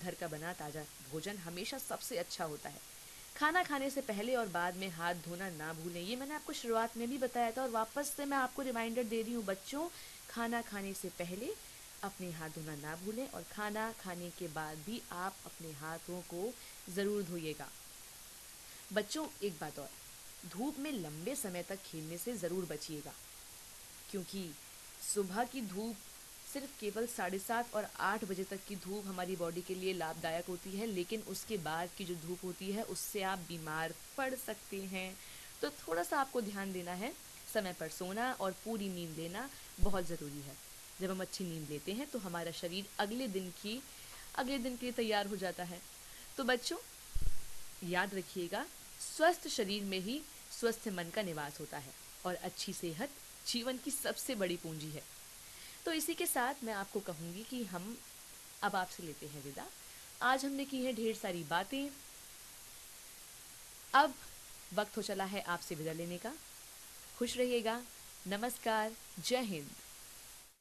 घर का बना ताज़ा भोजन हमेशा सबसे अच्छा होता है। खाना खाने से पहले और बाद में हाथ धोना ना भूलें, ये मैंने आपको शुरुआत में भी बताया था और वापस से मैं आपको रिमाइंडर दे रही हूँ बच्चों। खाना खाने से पहले अपने हाथ धोना ना भूलें और खाना खाने के बाद भी आप अपने हाथों को ज़रूर धोइएगा। बच्चों एक बात और, धूप में लंबे समय तक खेलने से ज़रूर बचिएगा, क्योंकि सुबह की धूप सिर्फ केवल 7:30 और 8 बजे तक की धूप हमारी बॉडी के लिए लाभदायक होती है, लेकिन उसके बाद की जो धूप होती है उससे आप बीमार पड़ सकते हैं। तो थोड़ा सा आपको ध्यान देना है। समय पर सोना और पूरी नींद लेना बहुत ज़रूरी है। जब हम अच्छी नींद लेते हैं तो हमारा शरीर अगले दिन के लिए तैयार हो जाता है। तो बच्चों याद रखिएगा, स्वस्थ शरीर में ही स्वस्थ मन का निवास होता है और अच्छी सेहत जीवन की सबसे बड़ी पूंजी है। तो इसी के साथ मैं आपको कहूँगी कि हम अब आपसे लेते हैं विदा। आज हमने की है ढेर सारी बातें, अब वक्त हो चला है आपसे विदा लेने का। खुश रहिएगा। नमस्कार। जय हिंद।